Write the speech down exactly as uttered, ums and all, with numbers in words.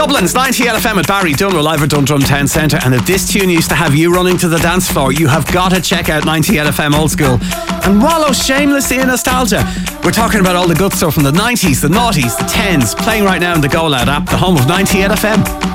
Dublin's ninety-eight F M at Barry, Dunro live at Dundrum Town Centre. And if this tune used to have you running to the dance floor, you have got to check out ninety-eight F M Old School and wallow shamelessly in nostalgia. We're talking about all the good stuff from the nineties, the noughties, the tens, playing right now in the Go Loud app, the home of ninety-eight F M.